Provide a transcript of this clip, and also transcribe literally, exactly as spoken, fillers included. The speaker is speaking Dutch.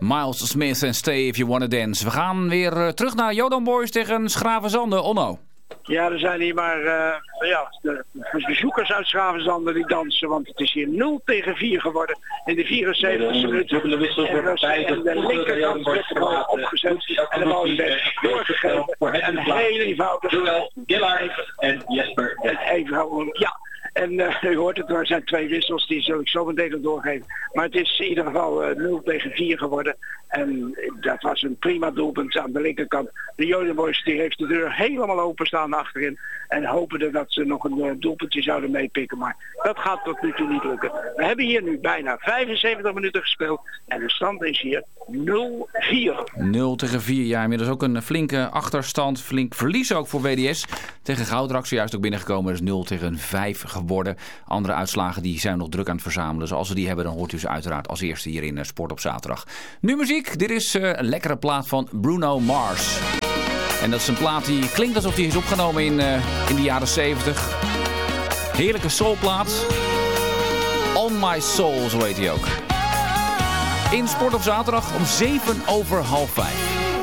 Miles Smith en Stay If You Wanna Dance. We gaan weer uh, terug naar Jodan Boys tegen Schravenzande. Onno. Ja, er zijn hier maar uh, ja, de bezoekers uit Schravenzande die dansen, want het is hier nul tegen vier geworden in de vierenzeventigste minuut. En, en de linkerkant werd de bal opgezet en de bal werd doorgegeven. En heel eenvoudig. Gillard en Jesper. En eenvoudig, ja. En uh, u hoort het, er zijn twee wissels, die zul ik zo meteen nog doorgeven. Maar het is in ieder geval uh, nul tegen vier geworden. En dat was een prima doelpunt aan de linkerkant. De Joden Boys die heeft de deur helemaal openstaan achterin. En hopen dat ze nog een uh, doelpuntje zouden meepikken. Maar dat gaat tot nu toe niet lukken. We hebben hier nu bijna vijfenzeventig minuten gespeeld. En de stand is hier nul vier. nul tegen vier, ja, inmiddels ook een flinke achterstand. Flink verlies ook voor W D S. Tegen Goudrax zojuist ook binnengekomen. Dat is nul tegen vijf geworden. Andere uitslagen die zijn nog druk aan het verzamelen. Dus als we die hebben, dan hoort u ze uiteraard als eerste hier in Sport op zaterdag. Nu muziek. Dit is uh, een lekkere plaat van Bruno Mars. En dat is een plaat die klinkt alsof die is opgenomen in, uh, in de jaren zeventig. Heerlijke soulplaat. On My Soul, zo heet hij ook. In Sport op zaterdag om zeven over half vijf.